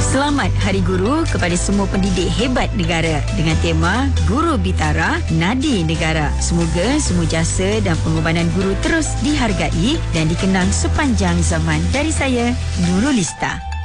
Selamat Hari Guru kepada semua pendidik hebat negara dengan tema Guru Bitara, Nadi Negara. Semoga semua jasa dan pengorbanan guru terus dihargai dan dikenang sepanjang zaman. Dari saya, Nurul Lista.